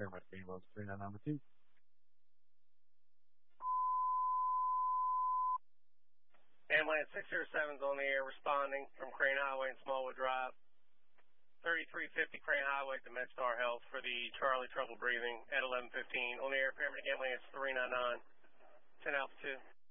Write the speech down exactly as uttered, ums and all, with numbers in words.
paramedic ambulance three nine nine two. Ambulance six zero seven is on the air responding from Crane Highway and Smallwood Drive. thirty-three fifty Crane Highway to MedStar Health for the Charlie trouble breathing at eleven fifteen. On the air, paramedic ambulance three nine nine, ten Alpha two.